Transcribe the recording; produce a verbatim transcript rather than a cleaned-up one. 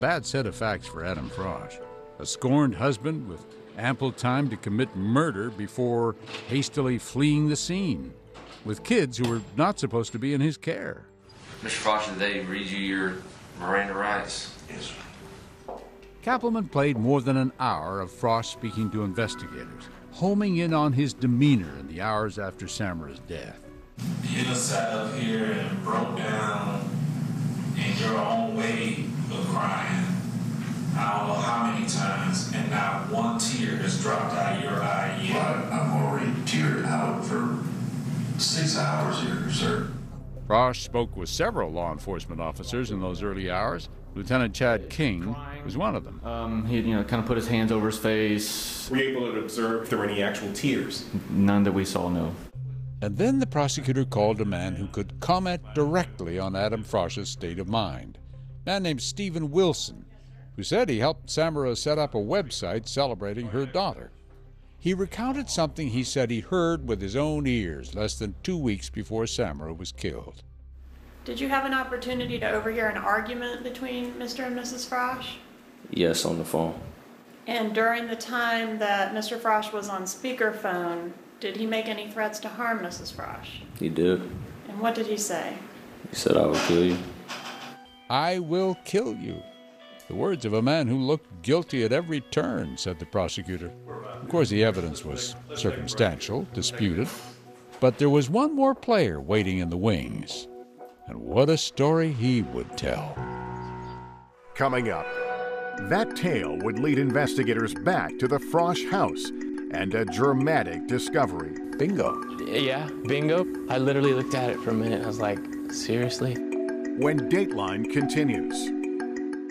Bad set of facts for Adam Frosch, a scorned husband with ample time to commit murder before hastily fleeing the scene, with kids who were not supposed to be in his care. Mister Frosch, did they read you your Miranda rights? Yes, sir. Kappelman played more than an hour of Frosch speaking to investigators, homing in on his demeanor in the hours after Samara's death. You done sat up here and broke down in your own way of crying. I don't know how many times, and not one tear has dropped out of your eye yet. But I'm already teared out for six hours here, sir. Frosch spoke with several law enforcement officers in those early hours. Lieutenant Chad King was one of them. Um, he, you know, kind of put his hands over his face. Were you able to observe if there were any actual tears? None that we saw, no. And then the prosecutor called a man who could comment directly on Adam Frosch's state of mind. A man named Stephen Wilson, who said he helped Samara set up a website celebrating her daughter. He recounted something he said he heard with his own ears less than two weeks before Samara was killed. Did you have an opportunity to overhear an argument between Mister and Missus Frosch? Yes, on the phone. And during the time that Mister Frosch was on speakerphone, did he make any threats to harm Missus Frosch? He did. And what did he say? He said, "I will kill you." I will kill you. The words of a man who looked guilty at every turn, said the prosecutor. Of course, the evidence was circumstantial, disputed, but there was one more player waiting in the wings. And what a story he would tell. Coming up, that tale would lead investigators back to the Frosch house and a dramatic discovery. Bingo. Yeah, bingo. I literally looked at it for a minute. I was like, seriously? When Dateline continues.